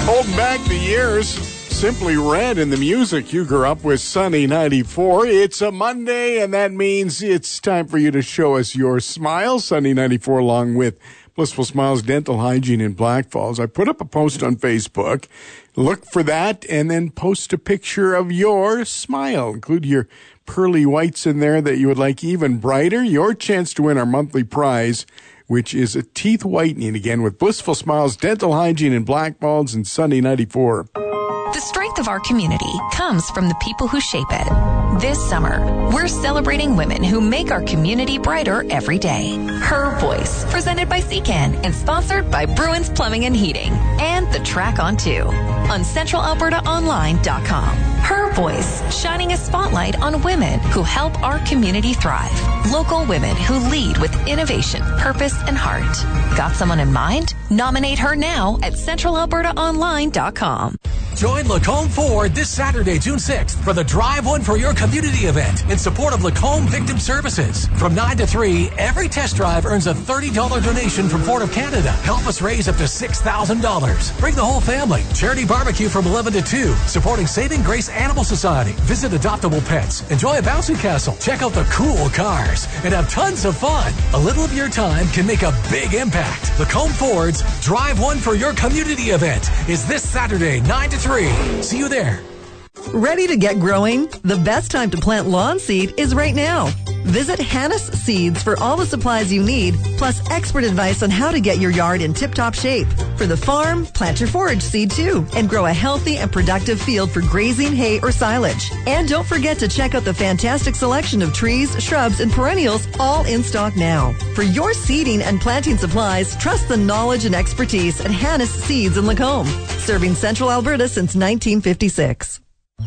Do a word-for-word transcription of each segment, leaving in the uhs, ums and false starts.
Holding back the years, Simply Red in the music you grew up with, Sunny ninety-four. It's a Monday, and that means it's time for you to show us your smile. Sunny ninety-four along with Blissful Smiles Dental Hygiene in Black Falls. I put up a post on Facebook. Look for that, and then post a picture of your smile. Include your pearly whites in there that you would like even brighter. Your chance to win our monthly prize, which is a teeth whitening, again, with Blissful Smiles Dental Hygiene in Black Falls and Sunny ninety-four. The strength of our community comes from the people who shape it. This summer, we're celebrating women who make our community brighter every day. Her Voice, presented by C CAN and sponsored by Bruins Plumbing and Heating. And the track on two on Central Alberta Online dot com. Her Voice, shining a spotlight on women who help our community thrive. Local women who lead with innovation, purpose, and heart. Got someone in mind? Nominate her now at Central Alberta Online dot com. Join Lacombe Ford this Saturday, June sixth, for the Drive One for Your Community event in support of Lacombe Victim Services. From nine to three, every test drive earns a thirty dollars donation from Ford of Canada. Help us raise up to six thousand dollars. Bring the whole family. Charity barbecue from eleven to two, supporting Saving Grace Animal Society. Visit Adoptable Pets. Enjoy a bouncy castle. Check out the cool cars and have tons of fun. A little of your time can make a big impact. Lacombe Ford's Drive One for Your Community event is this Saturday, nine to three. See you there. Ready to get growing? The best time to plant lawn seed is right now. Visit Hannes Seeds for all the supplies you need, plus expert advice on how to get your yard in tip-top shape. For the farm, plant your forage seed too, and grow a healthy and productive field for grazing, hay, or silage. And don't forget to check out the fantastic selection of trees, shrubs, and perennials, all in stock now. For your seeding and planting supplies, trust the knowledge and expertise at Hannes Seeds in Lacombe, serving Central Alberta since nineteen fifty-six.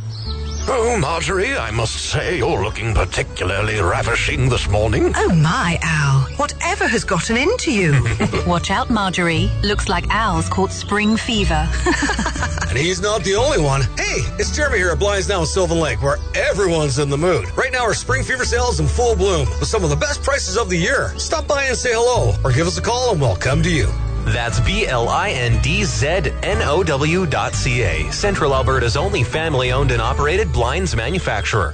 Oh, Marjorie, I must say you're looking particularly ravishing this morning. Oh, my, Al. Whatever has gotten into you? Watch out, Marjorie. Looks like Al's caught spring fever. And he's not the only one. Hey, it's Jeremy here at Blinds Now in Sylvan Lake, where everyone's in the mood. Right now, our spring fever sale is in full bloom with some of the best prices of the year. Stop by and say hello, or give us a call and we'll come to you. That's B L I N D Z N O W dot C A, Central Alberta's only family-owned and operated blinds manufacturer.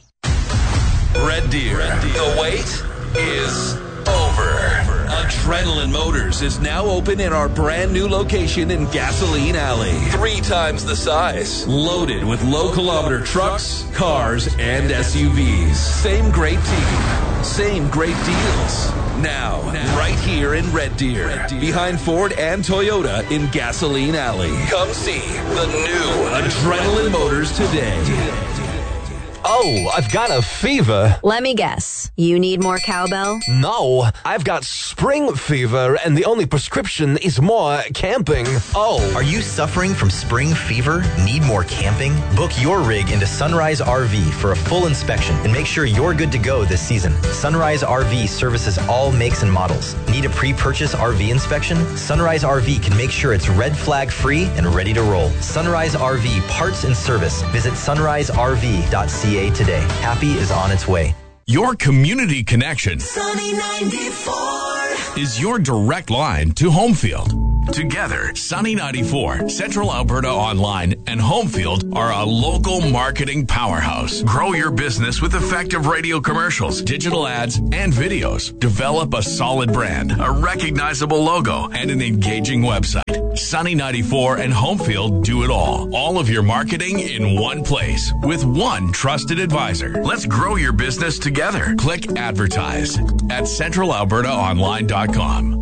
Red Deer, Red Deer. The wait is over. Adrenaline Motors is now open in our brand new location in Gasoline Alley. Three times the size. Loaded with low kilometer trucks, cars, and S U Vs. Same great team. Same great deals. Now, now, right here in Red Deer, Red Deer, behind Ford and Toyota in Gasoline Alley. Come see the new Adrenaline Motors today. Oh, I've got a fever. Let me guess. You need more cowbell? No, I've got spring fever, and the only prescription is more camping. Oh. Are you suffering from spring fever? Need more camping? Book your rig into Sunrise R V for a full inspection and make sure you're good to go this season. Sunrise R V services all makes and models. Need a pre-purchase R V inspection? Sunrise R V can make sure it's red flag free and ready to roll. Sunrise R V parts and service. Visit sunrise R V dot C A today. Happy is on its way. Your community connection Sunny ninety-four is your direct line to Homefield. Together, Sunny ninety-four, Central Alberta Online, and Homefield are a local marketing powerhouse. Grow your business with effective radio commercials, digital ads, and videos. Develop a solid brand, a recognizable logo, and an engaging website. Sunny ninety-four and Homefield do it all. All of your marketing in one place with one trusted advisor. Let's grow your business together. Click advertise at Central Alberta Online dot com.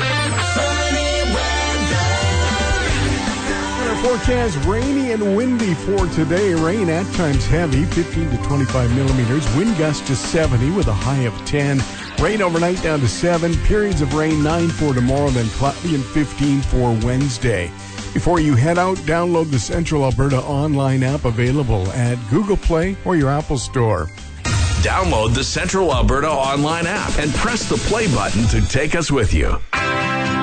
Forecast rainy and windy for today. Rain at times heavy, fifteen to twenty-five millimeters. Wind gusts to seventy with a high of ten. Rain overnight down to seven. Periods of rain nine for tomorrow, then cloudy and fifteen for Wednesday. Before you head out, download the Central Alberta Online app available at Google Play or your Apple Store. Download the Central Alberta Online app and press the play button to take us with you.